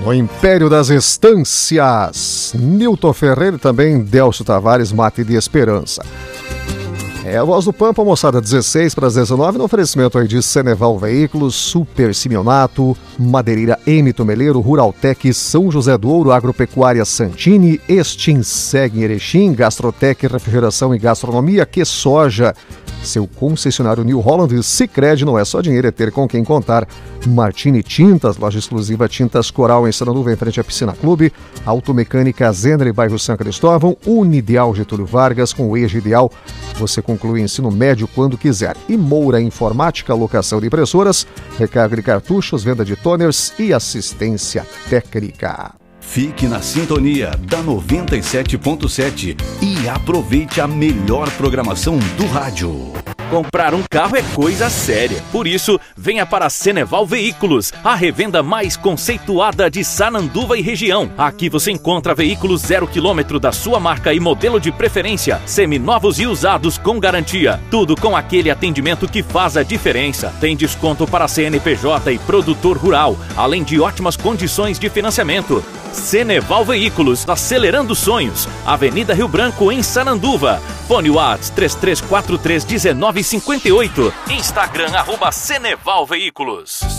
O Império das Estâncias, Nilton Ferreira e também Delcio Tavares, Mate de Esperança. É a Voz do Pampa, moçada, 16 para as 19, no oferecimento aí de Ceneval Veículos, Super Simeonato, Madeireira M. Tomeleiro, Ruraltec, São José do Ouro, Agropecuária Santini, Extinseg em Erechim, Gastrotec, Refrigeração e Gastronomia, Que Soja, seu concessionário New Holland e Sicredi, não é só dinheiro, é ter com quem contar. Martini Tintas, loja exclusiva Tintas Coral em Sananduva, em frente à Piscina Clube. Automecânica Zenner, bairro São Cristóvão. Unideal Getúlio Vargas, com o Eixo Ideal. Você conclui o ensino médio quando quiser. E Moura Informática, locação de impressoras, recarga de cartuchos, venda de toners e assistência técnica. Fique na sintonia da 97.7 e aproveite a melhor programação do rádio. Comprar um carro é coisa séria. Por isso, venha para a Ceneval Veículos, a revenda mais conceituada de Sananduva e região. Aqui você encontra veículos 0 km da sua marca e modelo de preferência, seminovos e usados com garantia. Tudo com aquele atendimento que faz a diferença. Tem desconto para CNPJ e produtor rural, além de ótimas condições de financiamento. Ceneval Veículos, acelerando sonhos. Avenida Rio Branco, em Sananduva. Fone WhatsApp 3343-1958. Instagram @Ceneval Veículos.